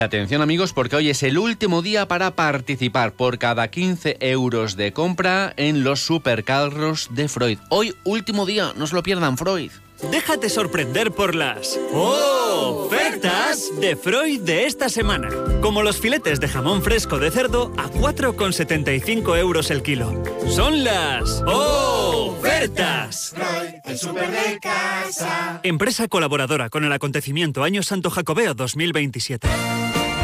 Atención amigos, porque hoy es el último día para participar por cada 15 euros de compra en los supercarros de Freud. Hoy último día, no se lo pierdan, Freud. Déjate sorprender por las ofertas de Freud de esta semana. Como los filetes de jamón fresco de cerdo a 4,75 euros el kilo. Son las ofertas. Freud, el súper de casa. Empresa colaboradora con el acontecimiento Año Santo Jacobeo 2027.